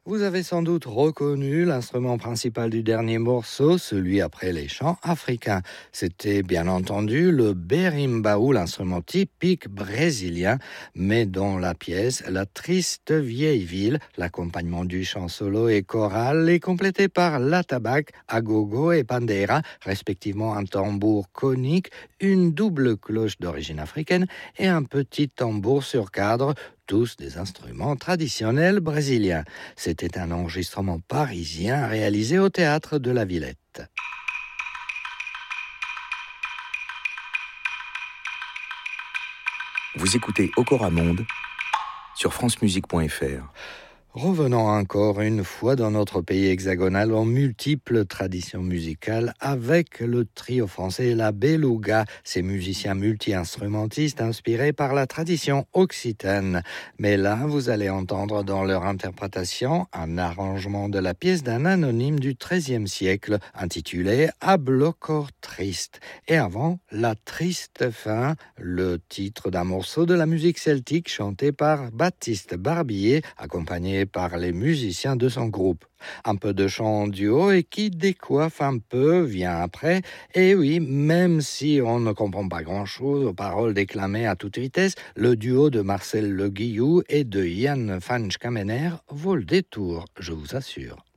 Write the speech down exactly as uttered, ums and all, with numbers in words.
Vous avez sans doute reconnu l'instrument principal du dernier morceau, celui après les chants africains. C'était bien entendu le berimbau, l'instrument typique brésilien, mais dans la pièce La triste vieille ville, l'accompagnement du chant solo et choral est complété par l'atabaque, agogo et pandeira, respectivement un tambour conique, une double cloche d'origine africaine et un petit tambour sur cadre, tous des instruments traditionnels brésiliens. C'était un enregistrement parisien réalisé au théâtre de la Villette. Vous écoutez Okora Monde sur francemusique point f r. Revenons encore une fois dans notre pays hexagonal en multiples traditions musicales avec le trio français La Beluga, ces musiciens multi-instrumentistes inspirés par la tradition occitane. Mais là, vous allez entendre dans leur interprétation un arrangement de la pièce d'un anonyme du treizième siècle intitulé Hablo cor triste. Et avant, La triste fin, le titre d'un morceau de la musique celtique chanté par Baptiste Barbier, accompagné par les musiciens de son groupe. Un peu de chant en duo et qui décoiffe un peu vient après. Et oui, même si on ne comprend pas grand-chose aux paroles déclamées à toute vitesse, le duo de Marcel Le Guillou et de Yann van Schamener vaut le détour, je vous assure.